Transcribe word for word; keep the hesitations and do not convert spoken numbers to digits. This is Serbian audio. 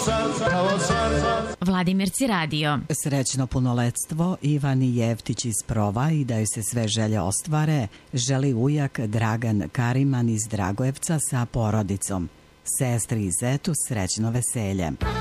Vladimirci radio. Srećno punoletstvo Ivani Jevtić iz Prova i da joj se sve želje ostvare, želi ujak Dragan Kariman iz Dragojevca sa porodicom. Sestri i zetu srećno veselje.